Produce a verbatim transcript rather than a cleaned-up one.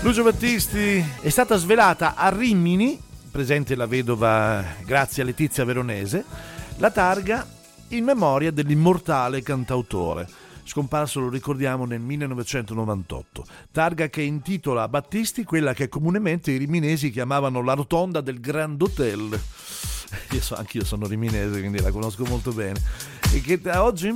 Lucio Battisti. È stata svelata a Rimini, presente la vedova Grazia Letizia Veronese, la targa in memoria dell'immortale cantautore, scomparso, lo ricordiamo, nel millenovecentonovantotto. Targa che intitola a Battisti quella che comunemente i riminesi chiamavano la rotonda del Grand Hotel. Io so, anch'io sono riminese, quindi la conosco molto bene. E che oggi